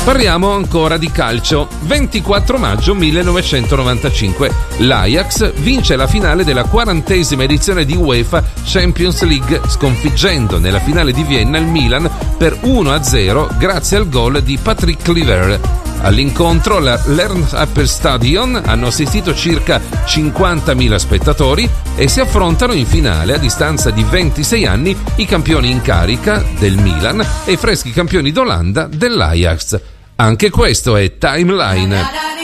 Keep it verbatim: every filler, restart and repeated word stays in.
Parliamo ancora di calcio. ventiquattro maggio millenovecentonovantacinque l'Ajax vince la finale della quarantesima edizione di UEFA Champions League, sconfiggendo nella finale di Vienna il Milan per uno a zero grazie al gol di Patrick Kluivert. All'incontro all'Ernst Stadion hanno assistito circa cinquantamila spettatori e si affrontano in finale a distanza di ventisei anni i campioni in carica del Milan e i freschi campioni d'Olanda dell'Ajax. Anche questo è Timeline.